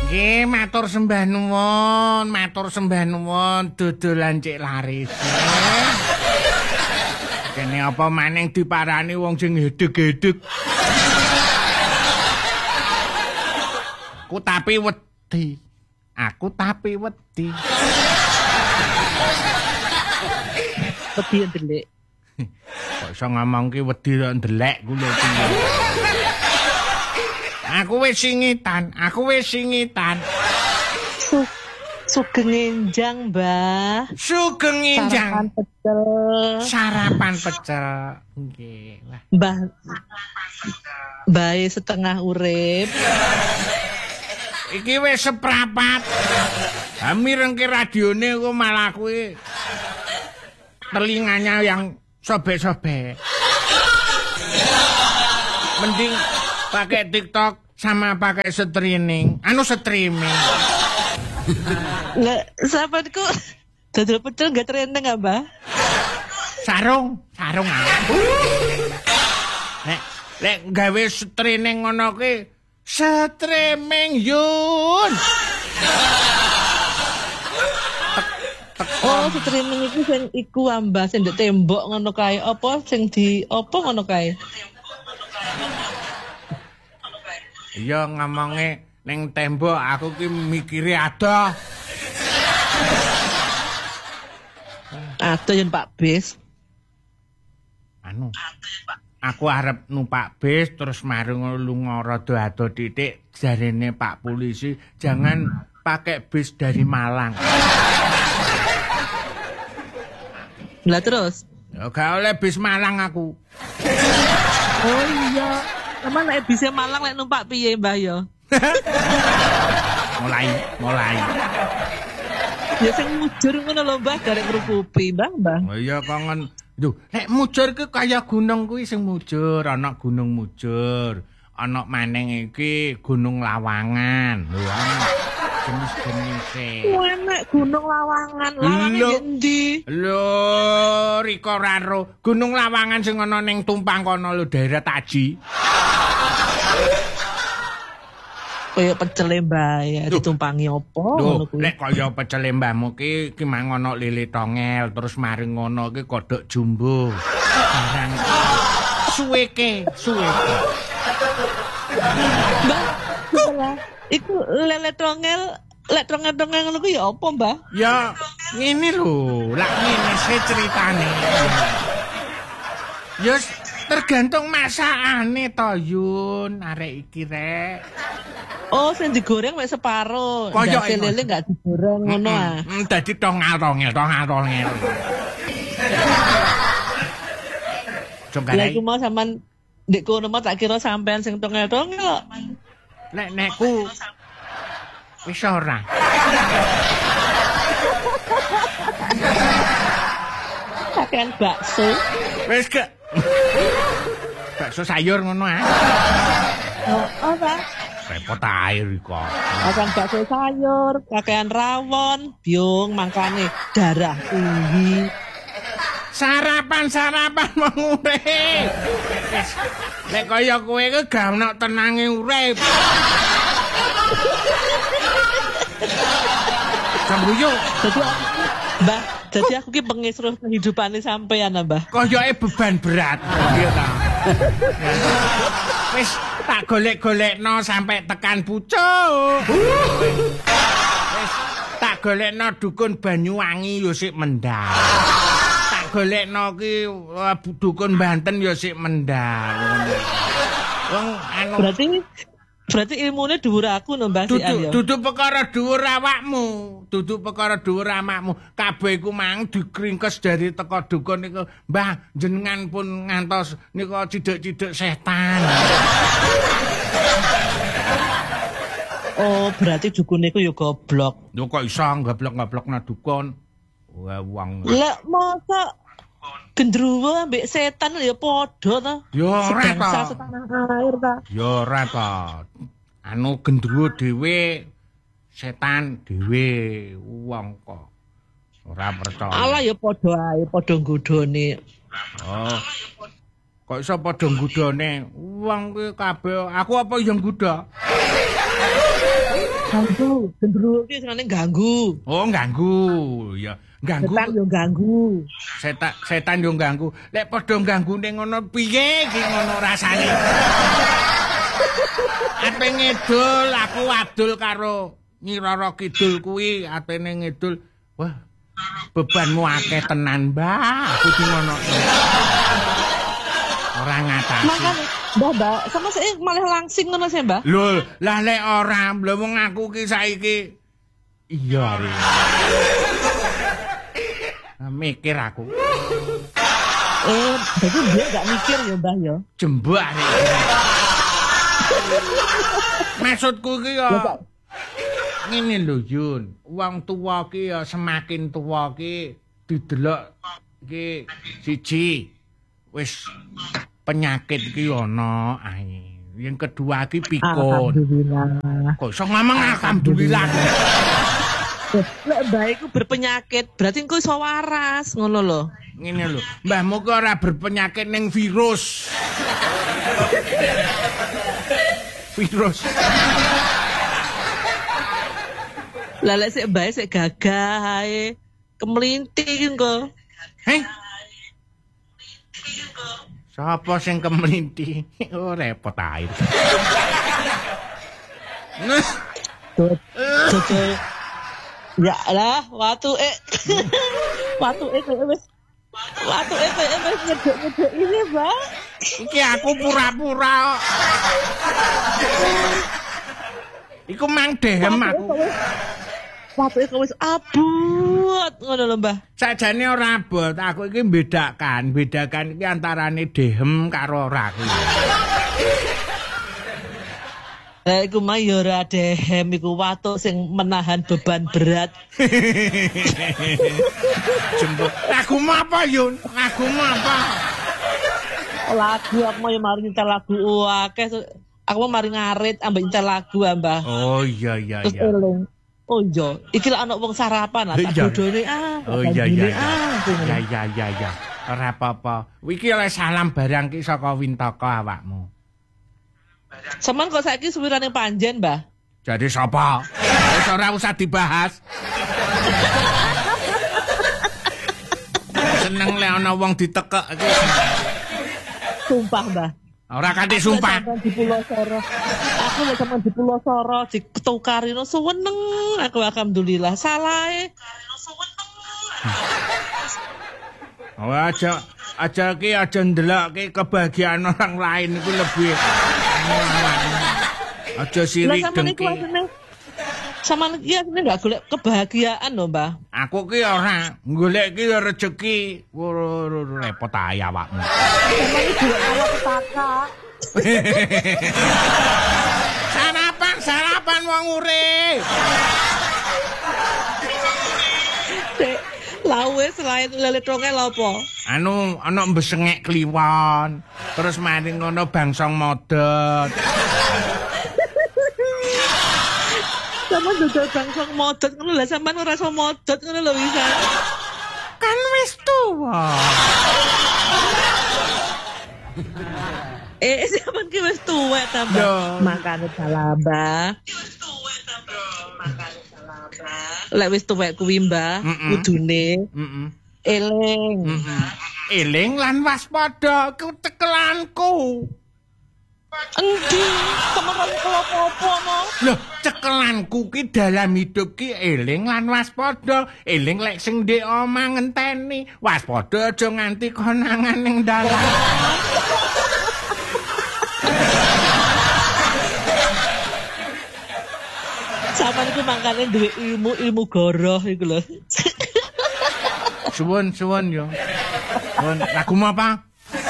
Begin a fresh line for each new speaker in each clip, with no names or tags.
Nggih, matur sembah nuwun, dodolan cek laris. Kene apa maning diparani wong sing hedeg-hedeg. Aku tapi wedi.
Wedi ndelik.
Kok iso ngomong ki wedi kok ndelek ku lho piye. Aku wis singitan.
Sugeng enjang, Mbah.
Sugeng enjang.
Sarapan
pecel. Nggih.
Mbah setengah urip.
Iki wis seprapat. Mirengke radione kok malah kuwi telinganya yang sobek-sobek. Mending pakai TikTok sama pakai streaming.
Lah, sahabatku, dodol pecel gak trending enggak, Mbah?
Sarung. Lek gawe streaming ngono ki streaming Yun.
Oh, streaming iku sing iku ambah sing ndek tembok ngono kae. Apa sing di apa ngono kae?
Iya ngomonge ning tembok aku ki mikire adoh.
Adoh yen Pak Bis.
Aku arep numpak bis terus marung lunga rada adoh titik jarene Pak Polisi jangan pakai bis dari Malang.
Lah terus?
Ya gak oleh bis Malang aku.
Oh iya. Emang nek bisa Malang lek numpak piye, Mbah ya?
mulai.
Ya sing mujur ngono lho, Mbah, garek ngrukupi, Mbah.
Oh iya kangen. Lho, nek mujur ki kaya gunung kuwi sing mujur, ana gunung mujur. Ana maneng iki Gunung Lawangan. Lho, jenis-jenise.
Enak Gunung Lawangan. Lawangan endi?
Lho, Riko Raro. Gunung Lawangan sing ana ning Tumpang kono lho, daerah Taji.
Kaya pecele Mbah ya ditumpangi apa
ngono kuwi. Nek kaya pecele Mbahmu ki mang ana lele tongel terus mari ngono ki kodhok jumbo. Barang suweke.
Mbah, iku lele tongel, lek tongel-tongel ngono kuwi ya apa, Mbah?
Ya ngene lho, lak ngene sih ceritane. Ya tergantung masakane to Yun, arek iki rek.
Oh, sing digoreng mek separo.
Kaya
lele enggak digoreng ngono ah.
Dadi tongel. Coba
lagi mau sampean ndek kono mau tak kira sampean sing tongel-tongel.
Nekku wis ora.
Kakean bakso.
Wis ke. Bakso sayur ngono ah.
Oh, apa?
Repot air kok.
Akan bakso sayur, kakean rawon, biung mangkane darah tinggi.
Sarapan wong urip. Nek kaya kowe ku gak ono tenange urip. Sambuyo.
Mbah, jadi aku ki pengisruh kehidupane sampean, Mbah.
Koyoke beban berat. Iya ta. Wis tak golek-golekno sampai tekan pucuk. Wis tak golekno dukun Banyuwangi yo sik mendal. Tak golekno ki dukun Banten yo sik mendal. Wong anu
Berarti ilmune dhuwur aku no Mbah Sian ya.
Dudu perkara dhuwur awakmu. Kabeh iku mang dikringkes dari teko dukun niku. Mbah, jenengan pun ngantos niku cidhek-cidhek setan.
Oh, berarti dukun niku ya goblok.
Lho kok iso goblok-goblokna dukun? Wah, wong.
Lah masa gendruwo ambek setan ya padha ta?
Ya ora ta.
Setanah air ta.
Ya ora ta. Anu gendruwo dhewe setan dhewe wong kok. Ora percaya.
Alah ya padha ae, padha nggodhone.
Oh. Kok iso padha nggodhone? Wong kuwi kabeh aku apa yang nggodha?
Ganggu, gendruwo ki senengane ganggu.
Oh, ganggu. Ya, ganggu.
Setan yo ganggu.
Setan yo ganggu. Lek padha ganggune ngono piye iki ngono rasane? Ape ngidul aku adul karo Nyi Roro Kidul kuwi atene ngidul. Wah, bebanmu akeh tenan, Mbah. Kudu ngono. Ora ngatasi.
Makane, Mbah, sama sik malah langsing ngono sih, Mbah.
Lho, lah lek ora, lho wong aku ki saiki iya re. Mikir aku.
Jadi dia gak mikir ya, Mbah ya.
Jembak re. Maksudku ki ya ngene lho Yun, wong tuwa ki ya semakin tuwa ki didelok ki siji wis penyakit ki ana ae. Yang kedua ki pikun.
Alhamdulillah.
Kok iso ngomong alhamdulillah.
Lek Mbah iku berpenyakit, berarti engko iso waras ngono lho.
Ngene lho, mbahmu ki ora berpenyakit ning virus. Virus.
Lah lek sik Mbah sik gagah ae. Kemelinting engko.
Heh. Sapa sing kemelinti? Oh repot ae. Nah.
Jojo. Ya lah, watu wis ngedek ini, Mbak.
Iki aku pura-pura. Iku mang dehem aku.
Watu itu wis abot ngono lho, Mbah.
Sajane ora abot, aku iki bedakan iki antarane dehem karo ora kuwi.
Iku mah ya ora dehem iku watu sing menahan beban berat.
Jembok. Lagumu apa, Yun? Lagumu apa?
Lagu aku mau mari nyetel lagu akeh. Aku mau mari ngarit ambek nyetel lagu, Mbah.
Oh iya.
Oh iya, iki lek ana wong sarapan tak bodone
Oh iya. Ya. Ora apa-apa. Iki oleh salam barang ki saka Wintaka awakmu.
Saman kok saiki suwirane panjen, Mbah?
Jadi sapa? Wis ora usah dibahas. Seneng lek ana wong ditekek iki.
Sumpah, Mbah.
Ora kanthi sumpah.
Di Pulau Soro. Aku lek sampean di Pulau Soro diketukarino suweneng aku alhamdulillah. Salahe.
Oh aja ndelok ki kebahagiaan orang lain iku lebih. Aja sirik dengki.
Sama iki asline enggak golek kebahagiaan lho, Mbah.
Aku ki ora golek ki rezeki. Repot ae awakmu.
Sama iki golek ala petaka.
Sarapan wong urip.
Lawe selain lele tongel apa?
Anu ana mbesengek kliwon, terus mari ngono bangsong modot.
Sama dodol bangsong modot ngono lho, sampean ora iso modot ngono lho bisa.
Kan wis tuwa.
Sampean ki wis tuwek ta, Mbak. Makane salaba. Lek wis tuwek kuwi, Mbah, kudune eling.
Eling lan waspada ku cekelanku.
Endi? Sama kamu apa-apa no?
Loh, cekelanku ki dalam hidup ki eling lan waspada. Eling lek sing ndek omah ngenteni, waspada aja nganti konangan ning dalan.
Sampeyan iku mangkane duwe ilmu goroh iku lho.
Suwun yo. Lagumu apa?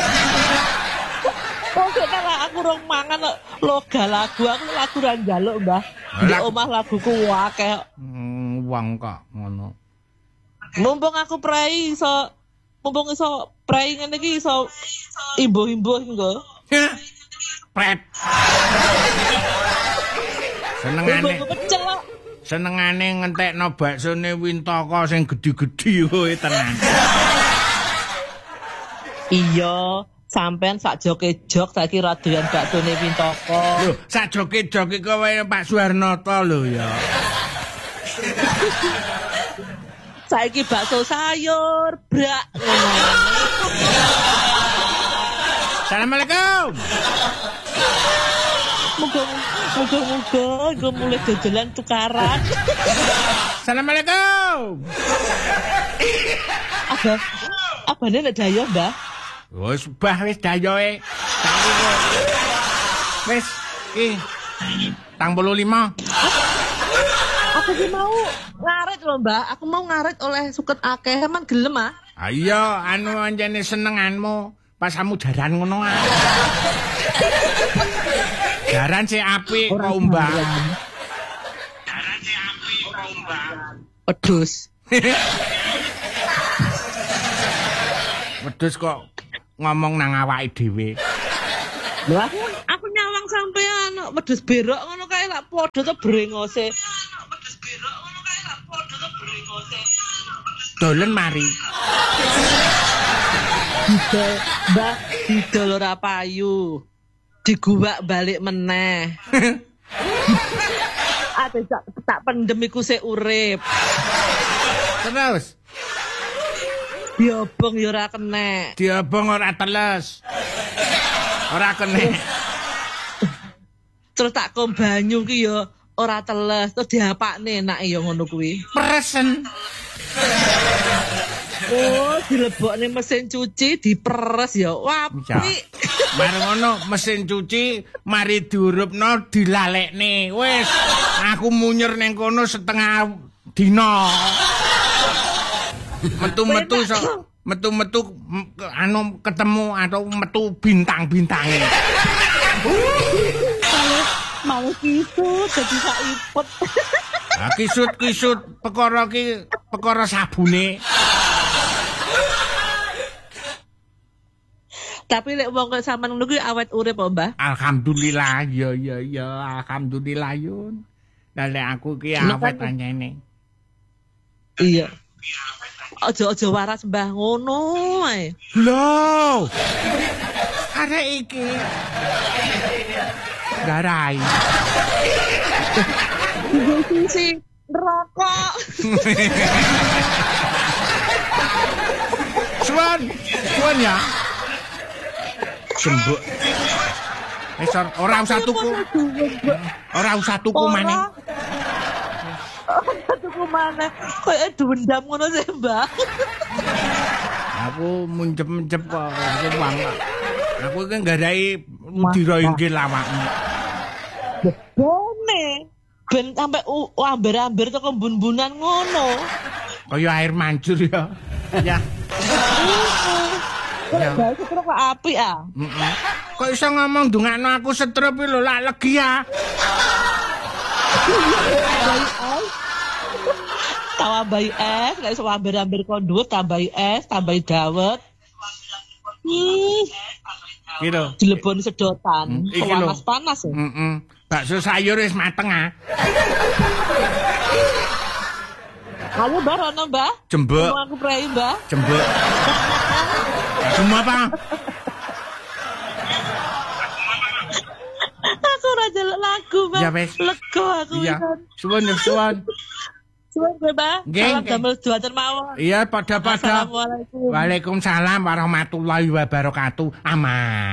Kok kalau aku rong mangan loga lagu aku lagu ra njaluk, Mbah. Di omah laguku akeh.
Wong kok ngono.
Mumpung aku prei iso prei ngene iki iso imbuh-imbuh engko.
Pret. Senengane ngentekno baksone Wintaka sing gedhi-gedhi kowe tenan.
Iya, Sampean sak joke-jok saiki ra doyan baksone Wintoko.
Lho, sak joget-joget kowe Pak Suharnoto lho ya.
Saiki bakso sayur, brak ngono.
Assalamualaikum.
Muga-muga gue mulai jajalan tukaran.
Assalamualaikum.
Abane nek dayo, Mbah.
Wis bah wis dayoe. Wis iki 85.
Aku ki mau ngarit lho, Mbah. Aku mau ngarit oleh suket akeh, man gelem ah.
Ayo anu anjene senenganmu pas kamu jaran ngono ah. Jaran sing apik kok umbah. Jaran sing apik kok umbah.
Wedhus.
Wedhus kok ngomong nang awake dhewe.
Lho aku nyawang sampean wedhus berok ngono kae lak padha to brengose. Wedhus berok ngono kae lak padha to brengose.
Dolen mari.
Didol, Mbah, didol ora payu. Diguwak balik meneh. Ate tak pendem iku sik urip.
Terus
Diobong ya ora kenek.
diobong ora teles. Ora kene.
Terus tak kom banyu ki ya ora teles, terus diapakne enake ya ngono kuwi.
Presen.
Oh, dilebokne mesin cuci, diperes ya. Apik.
Mari ngono mesin cuci mari diurupno dilalekne. Wis aku munyer ning kono setengah dina. Metu-metu metu-metu anu ketemu atau metu bintang-bintange.
Mau kisut jadi saipet.
Nah, kisut perkara sabune.
Tapi lek wong kok sampean ngono kuwi awet urip apa, Mbah?
Alhamdulillah ya alhamdulillah yun. Lah lek aku ki awet anjene.
Iya. Aja waras Mbah ngono ae.
Lho. Arek iki garai.
Si rokok.
Suan ya. Sembuk. Ora usah tuku. Ora usah tuku maneh.
Tuku maneh. Kayak dendam ngono sih, Mbah.
Aku muncep-muncep kok aku bang. Aku iki nggadai dira inggil awakmu.
Bone. Ben sampe amber-amber teko bun-bunan ngono.
Kaya air mancur ya. Ya.
Ya. Bae terus kok apik ah.
Heeh. Kok iso ngomong ndongakno aku setrup iki lho lak legi ya.
Tambahi es, gak iso amber-amber kondur, tambahi es, tambahi dawet.
Gitu.
Dileboni sedotan.
Iki lho.
Panas-panas ya.
Heeh. Bakso sayur wis mateng ah.
Ayo Mbah rono, Mbah.
Jembek.
Aku prei, Mbah.
Jembek. Cuma apa?
Aku ora jelek lagu, Mbah.
Ya wis.
Lega aku.
Iya. Suwun.
Suwun, Mbah. Salam damel duatur mawon.
Iya, pada.
Assalamualaikum.
Waalaikumsalam warahmatullahi wabarakatuh. Aman.